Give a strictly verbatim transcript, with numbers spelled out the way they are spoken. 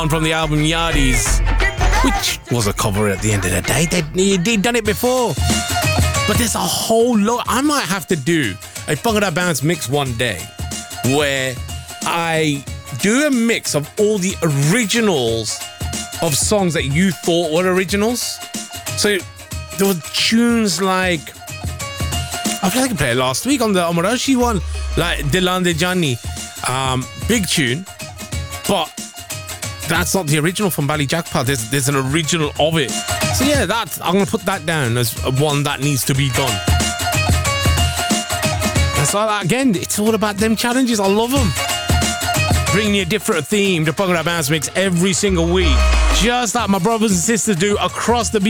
from the album Yardies, which was a cover at the end of the day. They'd, they'd done it before. But there's a whole lot. I might have to do a Bhangra Bounce mix one day where I do a mix of all the originals of songs that you thought were originals. So there were tunes like, I feel like I played last week on the Amarashi one, like Dilan De Jani, um, big tune, but that's not the original from Bali Jackpot. There's there's an original of it. So yeah, that I'm gonna put that down as one that needs to be done. And so again, it's all about them challenges. I love them. Bringing you a different theme to Bhangra Bounce Mix every single week, just like my brothers and sisters do across the